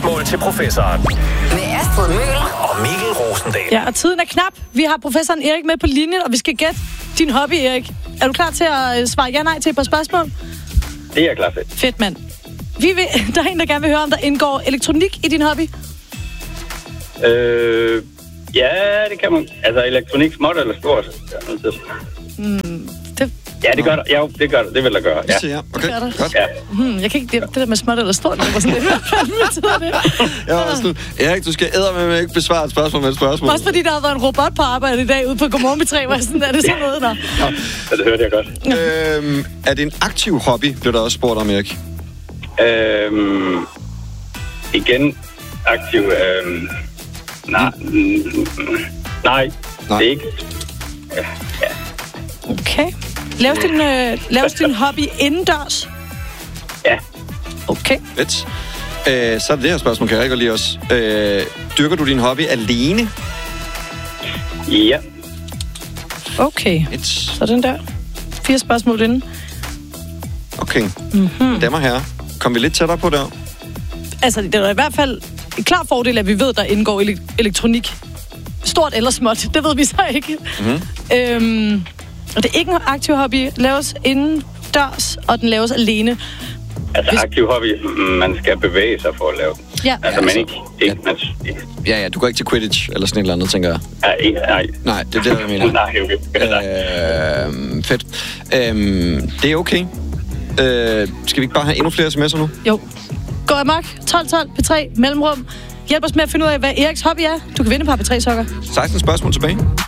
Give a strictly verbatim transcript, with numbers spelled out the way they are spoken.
spørgsmål til professoren. Med Astrid Møller og Mikkel Rosendal. Ja, og tiden er knap. Vi har professoren Erik med på linjen, og vi skal gætte din hobby, Erik. Er du klar til at svare ja-nej til et par spørgsmål? Det er jeg klar til. Fedt, mand. Vi vil, der er en, der gerne vil høre, om der indgår elektronik i din hobby. Øh, ja, det kan man. Altså, elektronik småt eller stort? Mm, det... Ja, det gør der. Ja, det gør der. Det vil der gøre. Ja. Ja, okay. Det Godt. Ja. Hmm, jeg kan ikke... Det, det der med småt eller stort, det var sådan lidt. Ja, også Erik, du skal eddermame ikke besvare et spørgsmål med et spørgsmål. Også fordi der har været en robot på arbejde i dag ude på Godmorgen med tre, var sådan, er det sådan noget der? Ja, det hørte jeg godt. Øhm, er det en aktiv hobby, blev der også spurgt om, Erik? Øhm, igen, aktiv. Øhm, nej, mm, nej, Nej. det er ikke. Ja, ja. Okay. Laves din, øh, laves din hobby indendørs? Ja. Okay. Fedt. Øh, så er det det her spørgsmål, kan jeg ikke lige også. Øh, dyrker du din hobby alene? Ja. Okay. Et. Så den der. Fire spørgsmål inden. Okay. Mm-hmm. Damer og herrer, kom vi lidt tættere på der? Altså, det er i hvert fald en klar fordel, at vi ved, der indgår ele- elektronik. Stort eller småt, det ved vi så ikke. Mm-hmm. Øhm, og det er ikke en aktiv hobby. Laves indendørs, og den laves alene. Altså, Hvis- aktiv hobby, man skal bevæge sig for at lave den. Ja. Altså, man ikke... ikke man, Ja, ja, du går ikke til Quidditch eller sådan et eller andet, tænker jeg. nej, nej. Nej, det er det, jeg mener. Nej, okay. Nej. Øh, fedt. Øh, det er okay. Øh, skal vi ikke bare have endnu flere sms'er nu? Jo. Gå amok. tolv tolv P tre mellemrum. Hjælp os med at finde ud af, hvad Eriks hobby er. Du kan vinde et par P tre-sokker. seksten spørgsmål tilbage.